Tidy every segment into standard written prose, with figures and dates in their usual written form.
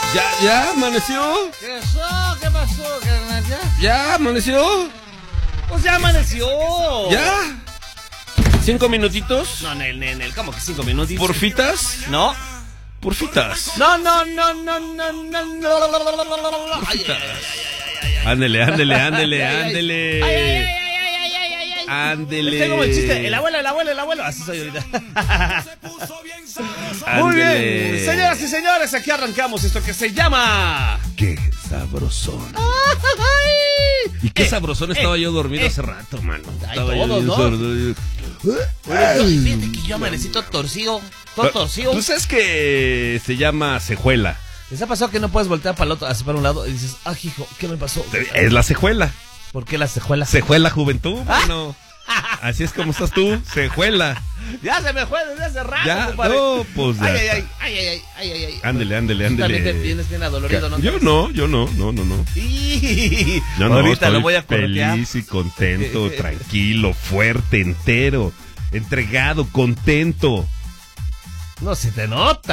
¿Ya amaneció? ¿Qué pasó, carnal? ¿Ya amaneció? Pues ya amaneció. ¿Ya? ¿5 minutitos? No, Nel, ¿cómo que 5 minutitos? ¿Porfitas? No. ¿Porfitas? No. Ándele. Ándele. Tengo como el chiste, el abuelo. Así soy ahorita. Muy bien, señoras y señores, aquí arrancamos esto que se llama... ¡Qué sabrosón! ¿Y qué sabrosón estaba yo dormido hace rato, mano? Ay, todos, ¿no? Fíjate que yo amanecí todo torcido. Tú sabes que se llama cejuela. ¿Les ha pasado que no puedes voltear para el otro, hacia para un lado y dices, hijo, ¿qué me pasó? Es la cejuela. ¿Por qué la cejuela? Cejuela juventud, mano. Así es como estás tú, cejuela. Ya se me fue desde hace rato, ya, compadre. No, pues ya. Ay. Ándele. ¿Tú también te vienes bien adolorido, no? Yo no. Yo no, ahorita lo voy a corretear. Feliz y contento, tranquilo, fuerte, entero, entregado, contento. No se te nota.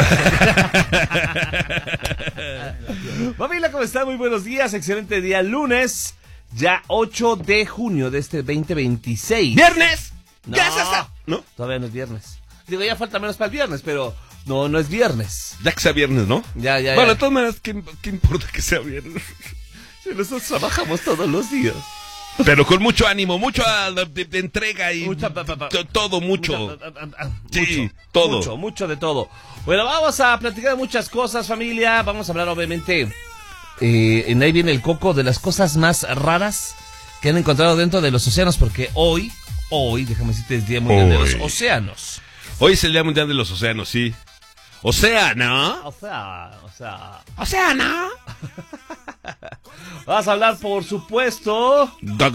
Familia, ¿cómo está? Muy buenos días, excelente día, lunes, ya 8 de junio de este 2026. ¡Viernes! No, ¿Qué es esta? ¿No? Todavía no es viernes. Digo, ya falta menos para el viernes, pero no es viernes. Ya que sea viernes, ¿no? Ya. Bueno, de todas maneras, ¿qué importa que sea viernes? Si nosotros trabajamos todos los días. Pero con mucho ánimo, mucho de entrega y todo, mucho. Sí, todo. Mucho de todo. Bueno, vamos a platicar de muchas cosas, familia. Vamos a hablar, obviamente, en ahí viene el coco, de las cosas más raras que han encontrado dentro de los océanos, porque hoy, déjame decirte, es Día Mundial de los Océanos. Hoy es el Día Mundial de los Océanos, sí. ¿Océano? ¿Océano? Vamos a hablar, por supuesto.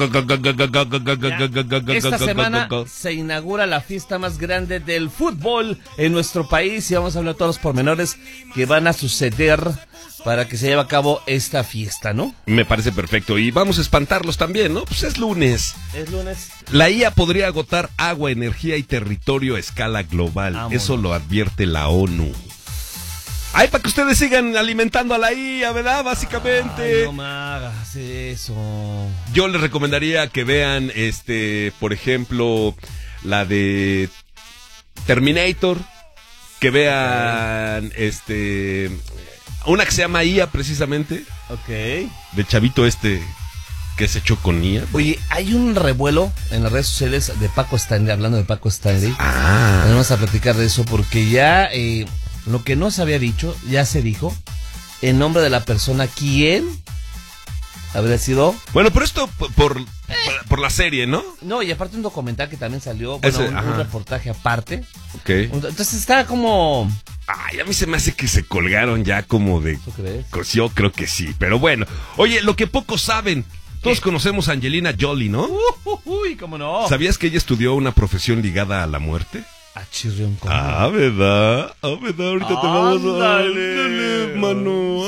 Esta semana se inaugura la fiesta más grande del fútbol en nuestro país y vamos a hablar de todos los pormenores que van a suceder para que se lleve a cabo esta fiesta, ¿no? Me parece perfecto. Y vamos a espantarlos también, ¿no? Pues es lunes. La IA podría agotar agua, energía y territorio a escala global. Eso lo advierte la ONU. Ay, para que ustedes sigan alimentando a la IA, ¿verdad? Básicamente. Ay, no me hagas eso. Yo les recomendaría que vean, por ejemplo, la de Terminator. Que vean, una que se llama IA, precisamente. Ok. De chavito que se echó con IA. Oye, hay un revuelo en las redes sociales de Paco Stanley, hablando de Paco Stanley. Vamos a platicar de eso porque ya... lo que no se había dicho, ya se dijo, en nombre de la persona, ¿quién habría sido? Bueno, pero esto por la serie, ¿no? No, y aparte un documental que también salió, un reportaje aparte. Ok. Entonces está como... Ay, a mí se me hace que se colgaron ya como de... ¿Tú crees? Yo creo que sí, pero bueno. Oye, lo que pocos saben, todos conocemos a Angelina Jolie, ¿no? Uy, ¿cómo no? ¿Sabías que ella estudió una profesión ligada a la muerte? ¿Verdad? Ahorita te vamos a... Ándale, mano.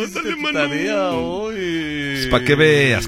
Pues para que veas,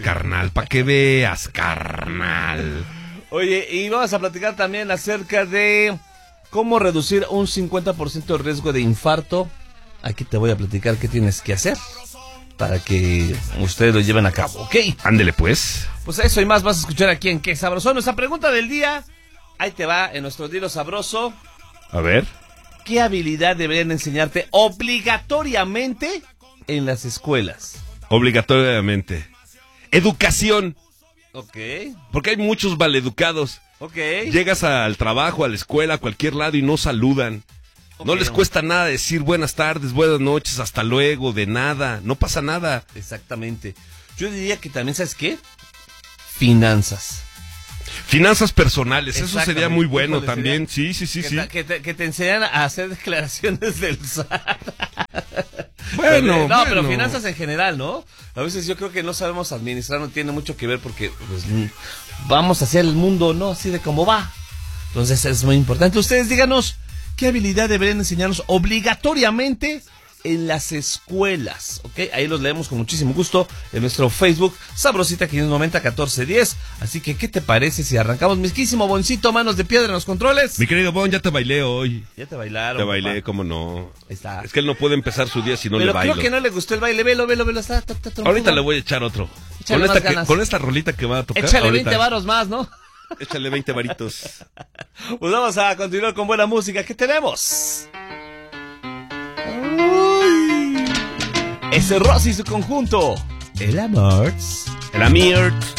carnal. Oye, y vamos a platicar también acerca de cómo reducir un 50% el riesgo de infarto. Aquí te voy a platicar qué tienes que hacer para que ustedes lo lleven a cabo, ¿ok? Ándele, pues. Pues eso y más vas a escuchar aquí en Qué Sabroso. Nuestra pregunta del día... Ahí te va, en nuestro Dilo Sabroso. A ver. ¿Qué habilidad deberían enseñarte obligatoriamente en las escuelas? Obligatoriamente. Educación. Ok. Porque hay muchos maleducados. Ok. Llegas al trabajo, a la escuela, a cualquier lado y no saludan. Okay. No les cuesta nada decir buenas tardes, buenas noches, hasta luego, de nada. No pasa nada. Exactamente. Yo diría que también, ¿sabes qué? Finanzas personales, eso sería muy bueno también, sí. Que te enseñan a hacer declaraciones del SAT. Bueno, pero finanzas en general, ¿no? A veces yo creo que no sabemos administrar, no tiene mucho que ver porque pues, vamos hacia el mundo, ¿no? Así de cómo va. Entonces es muy importante. Ustedes díganos, ¿qué habilidad deberían enseñarnos obligatoriamente en las escuelas, ¿ok? Ahí los leemos con muchísimo gusto en nuestro Facebook, Sabrosita 590 1410. Así que, ¿qué te parece si arrancamos? Misquísimo Boncito, manos de piedra en los controles. Mi querido Bon, ya te bailé hoy. Ya te bailaron. Te bailé, papá. ¿Cómo no? Está. Es que él no puede empezar su día si no le bailo. Pero creo que no le gustó el baile. Velo. Está Ahorita le voy a echar otro. Con esta rolita que va a tocar. Échale ahorita. 20 varos más, ¿no? Échale 20 varitos. Pues vamos a continuar con buena música. ¿Qué tenemos? Ese Rosy y su conjunto. El Amor. El Amir.